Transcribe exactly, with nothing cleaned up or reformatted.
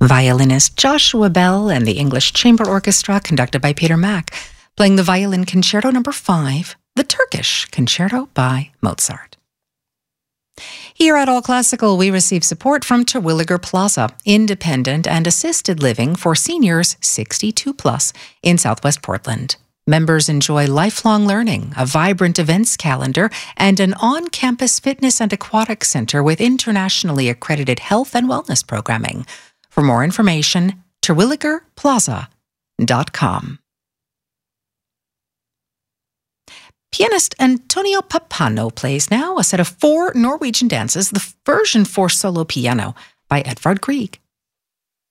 Violinist Joshua Bell and the English Chamber Orchestra, conducted by Peter Mack, playing the Violin Concerto number five, the Turkish Concerto by Mozart. Here at All Classical, we receive support from Terwilliger Plaza, independent and assisted living for seniors sixty-two plus in Southwest Portland. Members enjoy lifelong learning, a vibrant events calendar, and an on-campus fitness and aquatic center with internationally accredited health and wellness programming. For more information, terwilliger plaza dot com. Pianist Antonio Pappano plays now a set of four Norwegian dances, the version for solo piano by Edvard Grieg.